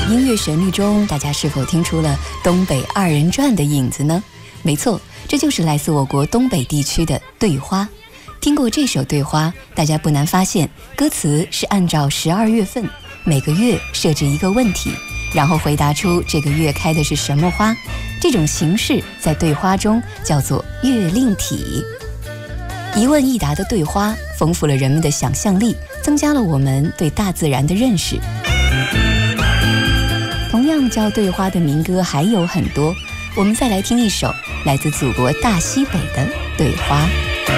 音乐旋律中，大家是否听出了东北二人转的影子呢？没错，这就是来自我国东北地区的《对花》。听过这首《对花》，大家不难发现，歌词是按照12月份每个月设置一个问题，然后回答出这个月开的是什么花。这种形式在对花中叫做月令体。一问一答的对花，丰富了人们的想象力，增加了我们对大自然的认识。同样叫对花的民歌还有很多，我们再来听一首来自祖国大西北的对花。